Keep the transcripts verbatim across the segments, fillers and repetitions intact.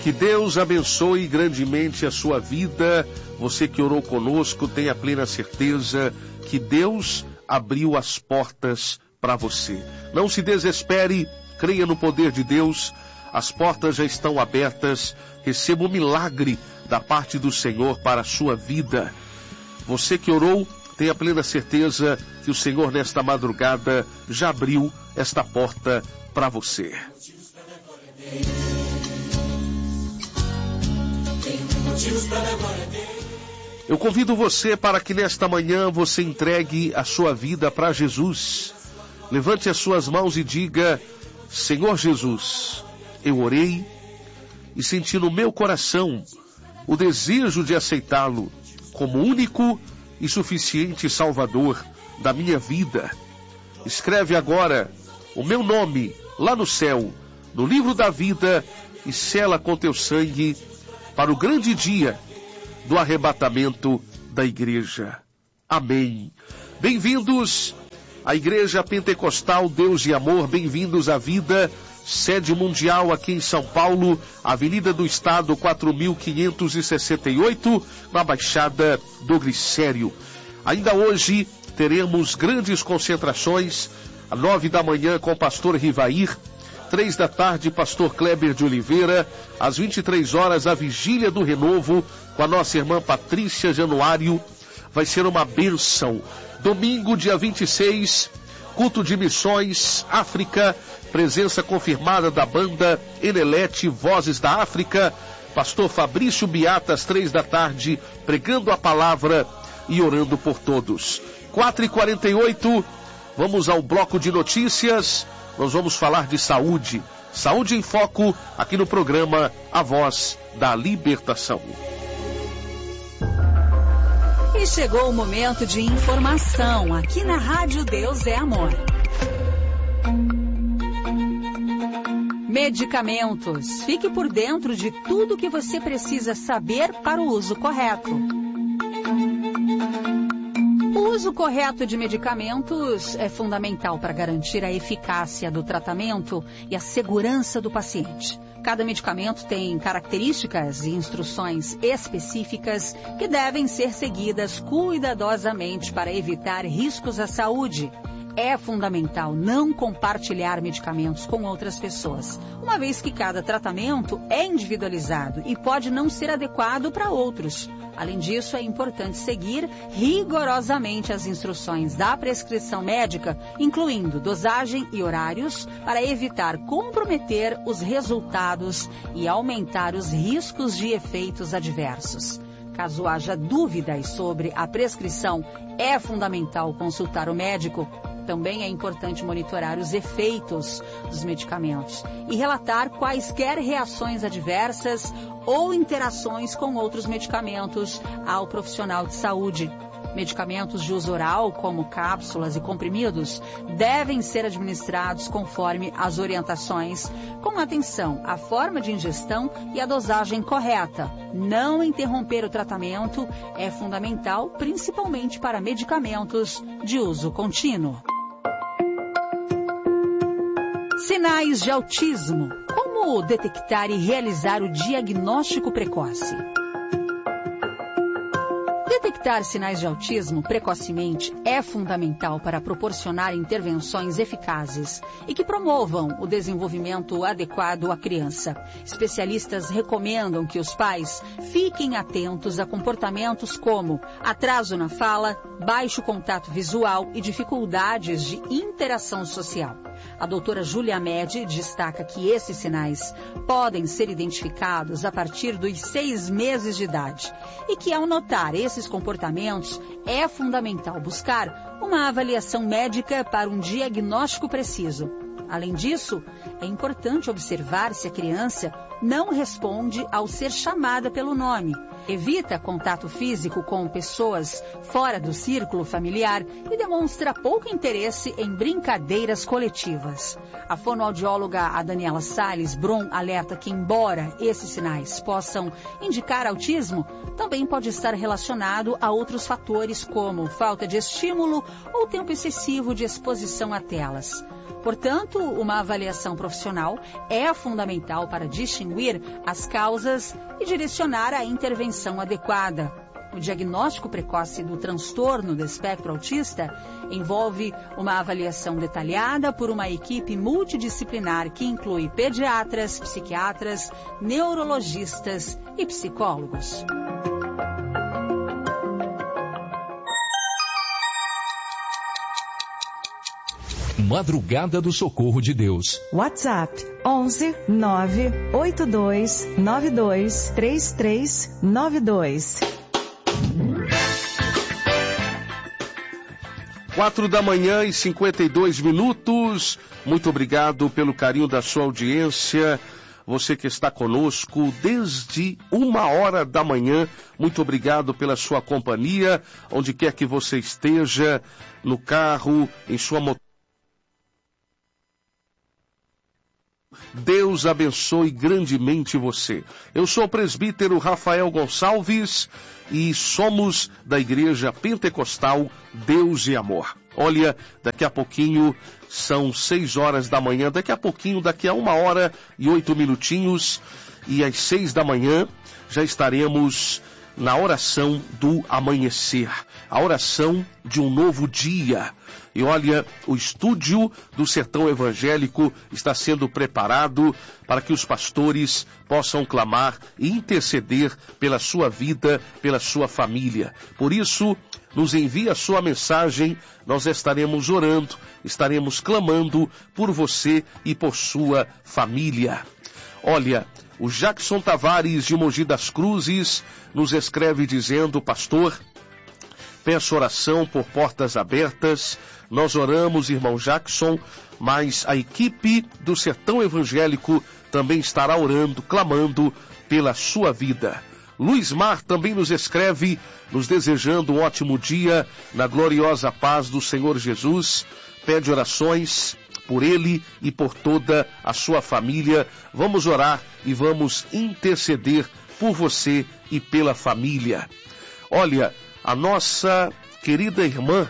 Que Deus abençoe grandemente a sua vida. Você que orou conosco, tenha plena certeza que Deus abriu as portas para você. Não se desespere, creia no poder de Deus. As portas já estão abertas. Receba o milagre da parte do Senhor para a sua vida. Você que orou, tenha plena certeza que o Senhor nesta madrugada já abriu esta porta para você. Eu convido você para que nesta manhã você entregue a sua vida para Jesus. Levante as suas mãos e diga: Senhor Jesus, eu orei e senti no meu coração o desejo de aceitá-lo como único e suficiente Salvador da minha vida. Escreve agora o meu nome lá no céu, no livro da vida, e sela com teu sangue para o grande dia do arrebatamento da igreja. Amém. Bem-vindos à Igreja Pentecostal Deus de Amor, bem-vindos à vida, sede mundial aqui em São Paulo, Avenida do Estado quatro mil quinhentos e sessenta e oito, na Baixada do Glicério. Ainda hoje teremos grandes concentrações, às nove da manhã com o pastor Rivair, três da tarde, pastor Kleber de Oliveira, às vinte e três horas, a vigília do renovo, com a nossa irmã Patrícia Januário, vai ser uma bênção. Domingo, dia vinte e seis, culto de missões, África, presença confirmada da banda Enelete, Vozes da África, pastor Fabrício Beata, às três da tarde, pregando a palavra e orando por todos. quatro e quarenta e oito, vamos ao bloco de notícias. Nós vamos falar de saúde. Saúde em Foco, aqui no programa A Voz da Libertação. E chegou o momento de informação, aqui na Rádio Deus é Amor. Medicamentos. Fique por dentro de tudo que você precisa saber para o uso correto. O uso correto de medicamentos é fundamental para garantir a eficácia do tratamento e a segurança do paciente. Cada medicamento tem características e instruções específicas que devem ser seguidas cuidadosamente para evitar riscos à saúde. É fundamental não compartilhar medicamentos com outras pessoas, uma vez que cada tratamento é individualizado e pode não ser adequado para outros. Além disso, é importante seguir rigorosamente as instruções da prescrição médica, incluindo dosagem e horários, para evitar comprometer os resultados e aumentar os riscos de efeitos adversos. Caso haja dúvidas sobre a prescrição, é fundamental consultar o médico. Também é importante monitorar os efeitos dos medicamentos e relatar quaisquer reações adversas ou interações com outros medicamentos ao profissional de saúde. Medicamentos de uso oral, como cápsulas e comprimidos, devem ser administrados conforme as orientações, com atenção à forma de ingestão e à dosagem correta. Não interromper o tratamento é fundamental, principalmente para medicamentos de uso contínuo. Sinais de autismo. Como detectar e realizar o diagnóstico precoce? Detectar sinais de autismo precocemente é fundamental para proporcionar intervenções eficazes e que promovam o desenvolvimento adequado à criança. Especialistas recomendam que os pais fiquem atentos a comportamentos como atraso na fala, baixo contato visual e dificuldades de interação social. A doutora Júlia Medi destaca que esses sinais podem ser identificados a partir dos seis meses de idade e que, ao notar esses comportamentos, é fundamental buscar uma avaliação médica para um diagnóstico preciso. Além disso, é importante observar se a criança não responde ao ser chamada pelo nome, evita contato físico com pessoas fora do círculo familiar e demonstra pouco interesse em brincadeiras coletivas. A fonoaudióloga a Daniela Salles Brum alerta que, embora esses sinais possam indicar autismo, também pode estar relacionado a outros fatores como falta de estímulo ou tempo excessivo de exposição a telas. Portanto, uma avaliação profissional é fundamental para distinguir as causas e direcionar a intervenção adequada. O diagnóstico precoce do transtorno do espectro autista envolve uma avaliação detalhada por uma equipe multidisciplinar que inclui pediatras, psiquiatras, neurologistas e psicólogos. Madrugada do Socorro de Deus. WhatsApp onze nove oito dois nove dois três três nove dois. Quatro da manhã e cinquenta e dois minutos. Muito obrigado pelo carinho da sua audiência. Você que está conosco desde uma hora da manhã, muito obrigado pela sua companhia, onde quer que você esteja, no carro, em sua moto. Deus abençoe grandemente você. Eu sou o presbítero Rafael Gonçalves e somos da Igreja Pentecostal Deus e Amor. Olha, daqui a pouquinho são seis horas da manhã, daqui a pouquinho, daqui a uma hora e oito minutinhos, e às seis da manhã já estaremos na oração do amanhecer, a oração de um novo dia. E olha, o estúdio do Sertão Evangélico está sendo preparado para que os pastores possam clamar e interceder pela sua vida, pela sua família. Por isso, nos envie a sua mensagem, nós estaremos orando, estaremos clamando por você e por sua família. Olha, o Jackson Tavares de Mogi das Cruzes nos escreve dizendo: pastor, peço oração por portas abertas. Nós oramos, irmão Jackson, mas a equipe do Sertão Evangélico também estará orando, clamando pela sua vida. Luiz Mar também nos escreve, nos desejando um ótimo dia na gloriosa paz do Senhor Jesus. Pede orações por ele e por toda a sua família. Vamos orar e vamos interceder por você e pela família. Olha, a nossa querida irmã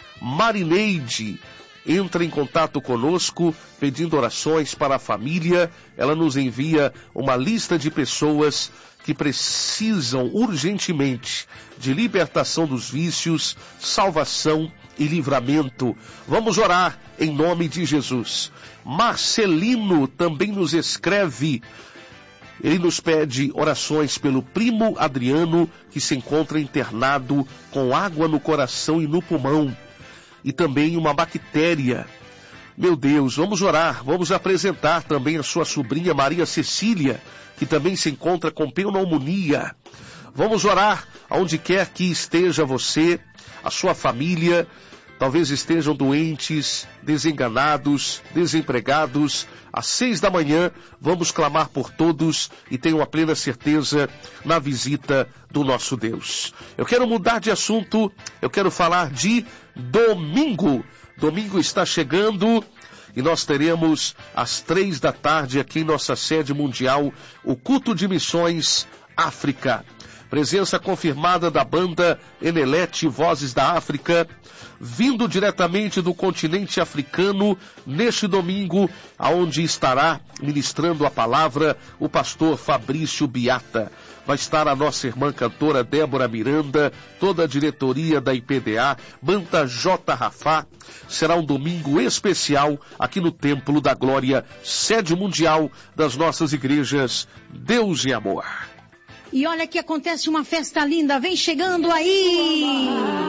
Marineide entra em contato conosco pedindo orações para a família. Ela nos envia uma lista de pessoas que precisam urgentemente de libertação dos vícios, salvação e livramento. Vamos orar em nome de Jesus. Marcelino também nos escreve. Ele nos pede orações pelo primo Adriano, que se encontra internado com água no coração e no pulmão, e também uma bactéria. Meu Deus, vamos orar, vamos apresentar também a sua sobrinha Maria Cecília, que também se encontra com pneumonia. Vamos orar aonde quer que esteja você, a sua família. Talvez estejam doentes, desenganados, desempregados. Às seis da manhã, vamos clamar por todos e tenho a plena certeza na visita do nosso Deus. Eu quero mudar de assunto, eu quero falar de domingo. Domingo está chegando e nós teremos às três da tarde aqui em nossa sede mundial o culto de missões África. Presença confirmada da banda Enelete Vozes da África, vindo diretamente do continente africano, neste domingo, aonde estará ministrando a palavra o pastor Fabrício Biata. Vai estar a nossa irmã cantora Débora Miranda, toda a diretoria da I P D A, banda J. Rafá. Será um domingo especial aqui no Templo da Glória, sede mundial das nossas igrejas Deus e Amor. E olha que acontece uma festa linda, vem chegando aí!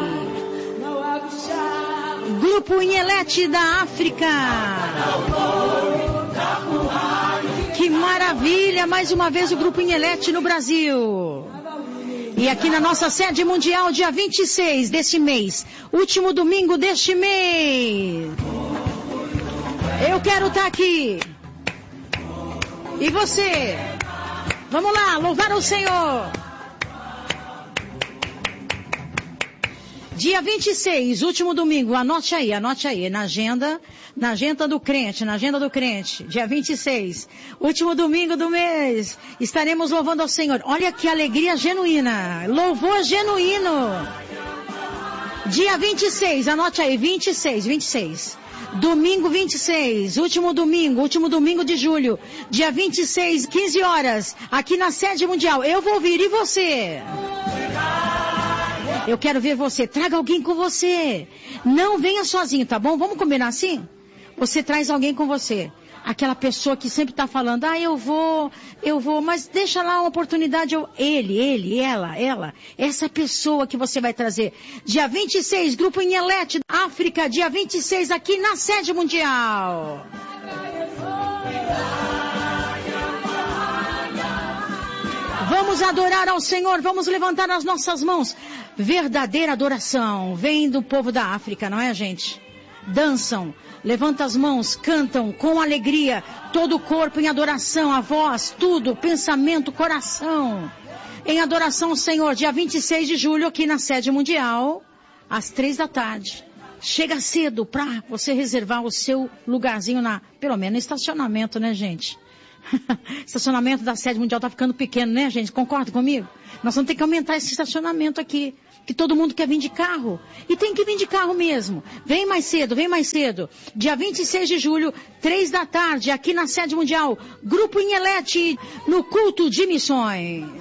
Grupo Inhelete da África. Que maravilha, mais uma vez o Grupo Inhelete no Brasil. E aqui na nossa sede mundial, dia vinte e seis deste mês, último domingo deste mês. Eu quero estar aqui. E você? Vamos lá, louvar o Senhor. Dia vinte e seis, último domingo, anote aí, anote aí, na agenda, na agenda do crente, na agenda do crente, dia vinte e seis, último domingo do mês, estaremos louvando ao Senhor. Olha que alegria genuína, louvor genuíno. Dia vinte e seis, anote aí, vinte e seis, vinte e seis. Domingo vinte e seis, último domingo, último domingo de julho, dia vinte e seis, quinze horas, aqui na sede mundial. Eu vou vir, e você? Eu quero ver você. Traga alguém com você. Não venha sozinho, tá bom? Vamos combinar assim? Você traz alguém com você. Aquela pessoa que sempre está falando, ah, eu vou, eu vou, mas deixa lá uma oportunidade. Eu... Ele, ele, ela, ela. Essa pessoa que você vai trazer. Dia vinte e seis, Grupo Inhelete, África. Dia vinte e seis, aqui na sede mundial. Vamos adorar ao Senhor, vamos levantar as nossas mãos. Verdadeira adoração. Vem do povo da África, não é, gente? Dançam, levantam as mãos, cantam com alegria, todo o corpo em adoração, a voz, tudo, pensamento, coração. Em adoração ao Senhor, dia vinte e seis de julho, aqui na sede mundial, às três da tarde. Chega cedo para você reservar o seu lugarzinho na, pelo menos no estacionamento, né, gente? Estacionamento da sede mundial tá ficando pequeno, né, gente? Concorda comigo? Nós vamos ter que aumentar esse estacionamento aqui, que todo mundo quer vir de carro. E tem que vir de carro mesmo. Vem mais cedo, vem mais cedo. Dia vinte e seis de julho, três da tarde, aqui na sede mundial, Grupo Inhelete, no culto de missões.